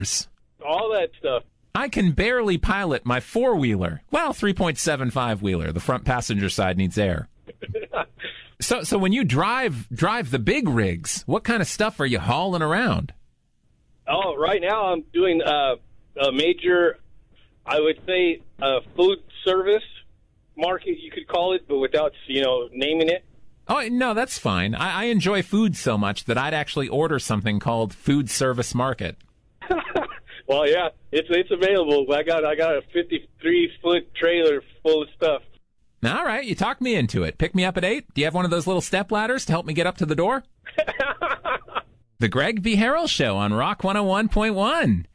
all that stuff. I can barely pilot my four-wheeler. Well, 3.75-wheeler. The front passenger side needs air. So when you drive the big rigs, what kind of stuff are you hauling around? Oh, right now I'm doing a major, I would say, food service market, you could call it, but without, naming it. Oh, no, that's fine. I enjoy food so much that I'd actually order something called Food Service Market. Well, yeah, it's available. I got a 53-foot trailer full of stuff. All right, you talked me into it. Pick me up at 8. Do you have one of those little step ladders to help me get up to the door? The Greg V. Harrell Show on Rock 101.1.